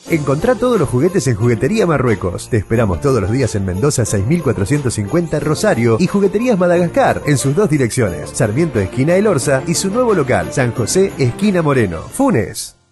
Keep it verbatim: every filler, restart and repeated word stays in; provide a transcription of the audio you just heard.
Encontrá todos los juguetes en Juguetería Marruecos. Te esperamos todos los días en Mendoza seis mil cuatrocientos cincuenta Rosario y Jugueterías Madagascar en sus dos direcciones, Sarmiento esquina El Orza y su nuevo local, San José esquina Moreno, Funes.